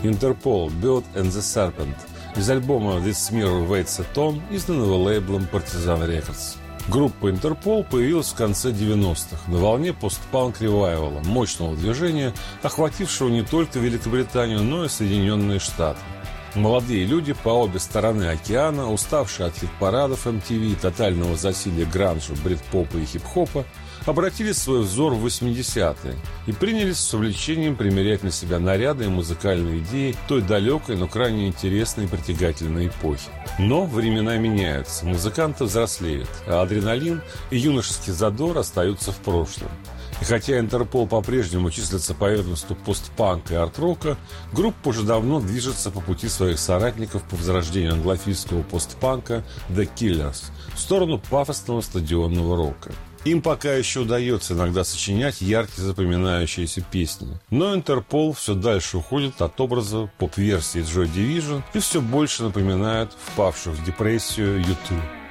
Интерпол «Bird and the Serpent» из альбома «This Mirror Waits a Tone», изданного лейблом Partizan Records. Группа «Интерпол» появилась в конце 90-х на волне постпанк-ревайвала, мощного движения, охватившего не только Великобританию, но и Соединенные Штаты. Молодые люди по обе стороны океана, уставшие от хит-парадов MTV, тотального засилия гранжа, брит-попа и хип-хопа, обратили свой взор в 80-е и принялись с увлечением примерять на себя наряды и музыкальные идеи той далекой, но крайне интересной и притягательной эпохи. Но времена меняются, музыканты взрослеют, а адреналин и юношеский задор остаются в прошлом. И хотя Интерпол по-прежнему числится по ведомству постпанка и арт-рока, группа уже давно движется по пути своих соратников по возрождению англофильского постпанка The Killers в сторону пафосного стадионного рока. Им пока еще удается иногда сочинять яркие запоминающиеся песни. Но Интерпол все дальше уходит от образа поп-версии Joy Division и все больше напоминает впавшую в депрессию U2.